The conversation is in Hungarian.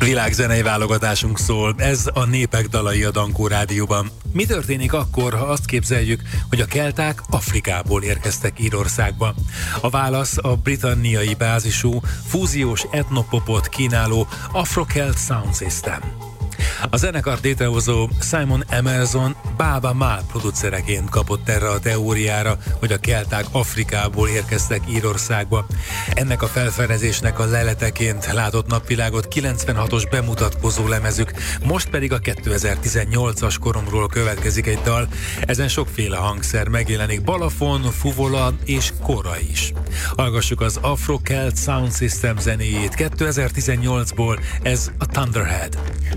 Világzenei válogatásunk szól, ez a Népek dalai a Dankó Rádióban. Mi történik akkor, ha azt képzeljük, hogy a kelták Afrikából érkeztek Írországba? A válasz a britanniai bázisú, fúziós etnopopot kínáló Afro-Celt Sound System. A zenekart létrehozó Simon Emerson Baaba Maal producereként kapott erre a teóriára, hogy a kelták Afrikából érkeztek Írországba. Ennek a felfedezésnek a leleteként látott napvilágot 96-os bemutatkozó lemezük, most pedig a 2018-as koromról következik egy dal. Ezen sokféle hangszer megjelenik, balafon, fuvola és kora is. Hallgassuk az Afro-Celt Sound System zenéjét 2018-ból, ez a Thunderhead.